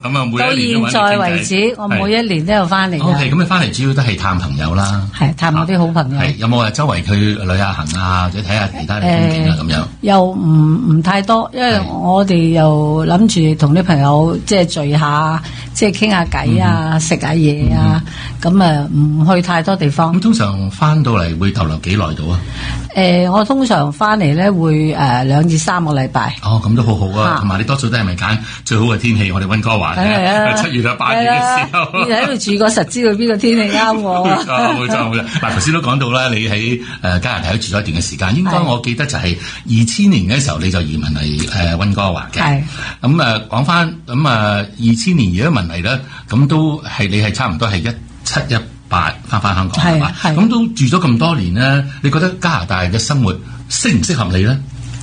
咁啊，每到一年都現在為止，我每一年都有翻嚟。 OK，咁你翻嚟主要都係探朋友啦， 係探我啲好朋友。 係有冇話周圍去旅下行啊，或者睇下其他嘅風景啊咁樣？ 又唔太多，因為我哋又諗住同啲朋友即係聚下，即係傾下偈啊，食下嘢啊，咁啊唔去太多地方。 咁通常翻到嚟會逗留幾耐到啊？ 我通常翻嚟咧會2至3個禮拜。 哦，咁都好好啊！同埋你多數都係咪揀最好嘅天氣？我哋溫哥華嘅7月到8月嘅時候， 你喺度住過實知道邊個天氣啱我。 冇錯。嗱，頭先都講到啦，你喺加拿大都住咗一段嘅時間，應該我記得就係2000年嘅時候你就移民嚟溫哥華嘅。係。咁講翻2000年移民嚟咧，咁都係你係差唔多係1718翻香港係嘛？咁都住咗咁多年咧，你覺得加拿大嘅生活適唔適合你咧？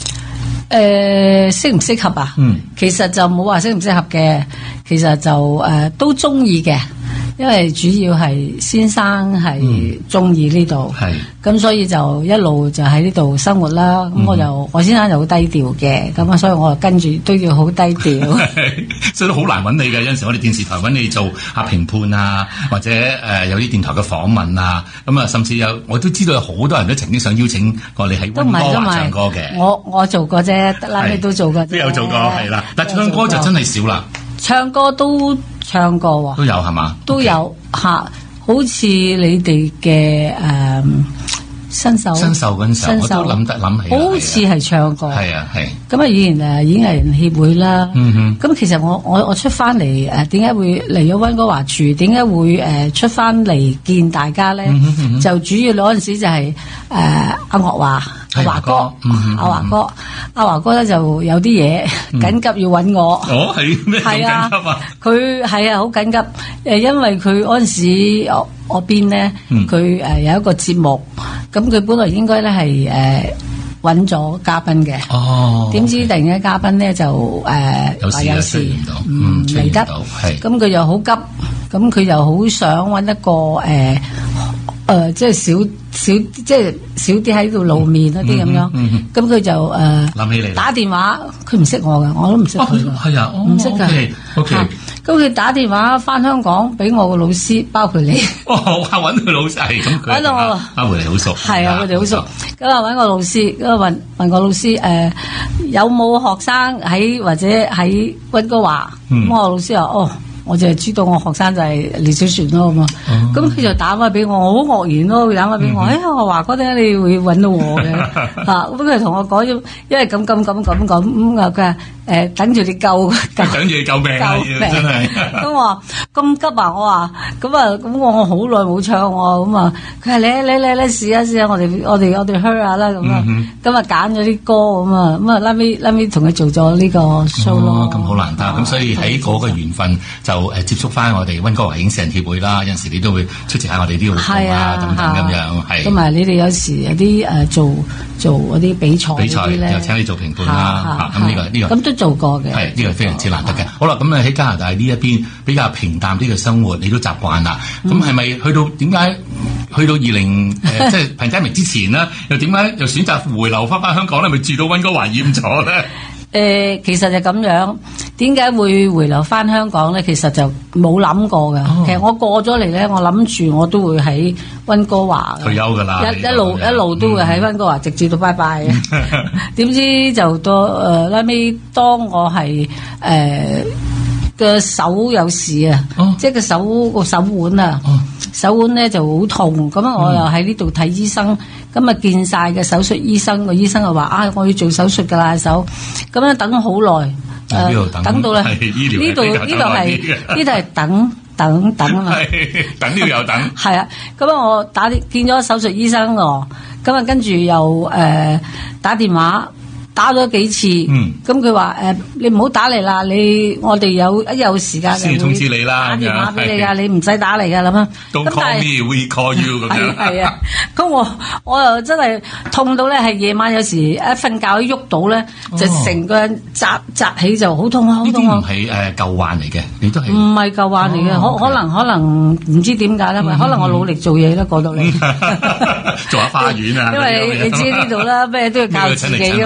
適唔適合啊？其實就冇話適唔適合嘅，其實就都中意嘅，因為主要係先生係中意呢度，咁所以就一路就喺呢度生活啦。咁我先生就好低調嘅，咁啊所以我就跟住都要好低調， 所以都好難揾你嘅。有陣時我哋電視台揾你做下評判啊，或者有啲電台嘅訪問啊，咁啊甚至我都知道有好多人都曾經想邀請過你喺溫哥華唱歌嘅。 我做過啫，得啦，你都做過啫。 都有做過係啦，但唱歌就真係少啦。 唱歌都唱過喎， 都有係嘛？ 都有嚇，好似你哋嘅新秀嗰陣時候，我都諗起，好似係唱過。 係啊係。 咁啊，以前演藝人協會啦。咁其實我出翻嚟點解會嚟咗溫哥華住？點解會出翻嚟見大家咧？就主要嗰陣時就係阿華哥，阿華哥咧就有啲嘢緊急要揾我。 哦，係咩咁緊急啊？ 佢係啊，好緊急。因為佢嗰陣時我邊咧，佢有一個節目，咁佢本來應該咧係揾咗嘉賓嘅。哦，點知突然間嘉賓咧就有事唔嚟得，咁佢又好急，咁佢又好想揾一個即係少啲喺度露面嗰啲咁樣，咁佢就諗起你打電話，佢唔識我嘅，我都唔識佢。 係啊， 唔識㗎。 OK。 咁佢打電話翻香港俾我個老師，包括你。 揾佢老師係咁，佢包括你好熟。 係啊，佢哋好熟。咁啊揾個老師，咁啊問個老師有冇學生或者喺溫哥華？咁我老師話我就係知道我學生就係李小璇咯咁啊，咁佢就打翻俾我，我好愕然咯，佢打翻俾我，我話嗰陣你會揾到我嘅咁佢同我講，因為咁啊，佢話等住你救命真係。咁我話咁急啊，我話咁我好耐冇唱喎，咁啊，佢話你試下，我哋 hear 下啦咁啊，咁啊揀咗啲歌咁啊，拉尾同佢做咗呢個 show 咯。 咁好難得，咁所以喺嗰個緣分就接觸翻我哋溫哥華影視人協會啦，有陣時你都會出席下我哋啲活動啊等等咁樣，係。同埋你哋有時有啲做嗰啲比賽又請你做評判啦，咁呢個咁都做過嘅， 係呢個非常之難得嘅。好啦，咁喺加拿大呢一邊比較平淡啲嘅生活，你都習慣啦。咁係咪點解去到20即係pandemic之前呢？又點解又選擇回流翻香港咧？咪住到溫哥華厭咗咧？ 其實就咁樣，點解會回流翻香港咧？其實就冇諗過㗎。其實我過咗嚟咧，我諗住我都會喺溫哥華退休㗎啦， 一路都會喺溫哥華，直至到拜拜嘅。點知就到拉尾，當我係個手有事啊，即係個手腕啊，手腕咧就好痛，咁我又喺呢度睇醫生，咁啊見晒嘅手術醫生，個醫生就話我要做手術㗎啦手，咁樣等好耐，等到啦，呢度係等啊嘛， 等呢度又等， 係啊，咁啊我見咗手術醫生喎，咁啊跟住又打電話。打咗幾次，咁佢話你唔好打嚟啦，我哋有時間先通知你啦， 打電話俾你㗎，你唔使打嚟㗎咁樣。 Don't call me, we call you 咁樣。 係啊，咁我又真係痛到咧，係夜晚有時一瞓覺一喐到咧，就成個人扎起就好痛啊，好痛啊！ 呢啲唔係舊患嚟嘅，你都係唔係舊患嚟嘅，可能唔知點解咧，可能我努力做嘢啦，過到嚟做下花園啊， 因為你知呢度啦，咩都要靠自己㗎嘛。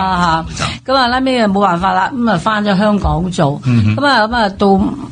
啦嚇。咁啊，拉尾冇辦法啦，咁啊翻咗香港做，咁啊到